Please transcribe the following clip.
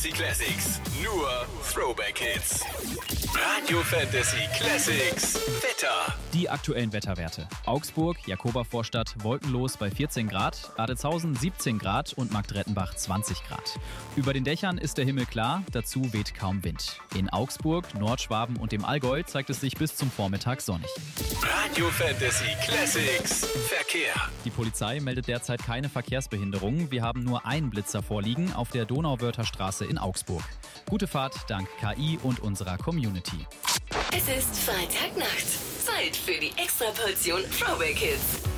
Fantasy Classics. Nur Throwback Hits. Radio Fantasy Classics. Wetter. Die aktuellen Wetterwerte. Augsburg, Jakobervorstadt, wolkenlos bei 14 Grad, Adetshausen 17 Grad und Marktrettenbach 20 Grad. Über den Dächern ist der Himmel klar, dazu weht kaum Wind. In Augsburg, Nordschwaben und dem Allgäu zeigt es sich bis zum Vormittag sonnig. Radio Fantasy Classics. Verkehr. Die Polizei meldet derzeit keine Verkehrsbehinderungen. Wir haben nur einen Blitzer vorliegen auf der Donauwörther Straße in Augsburg. Gute Fahrt dank KI und unserer Community. Es ist Freitagnacht. Zeit für die Extraportion Throwback Hits.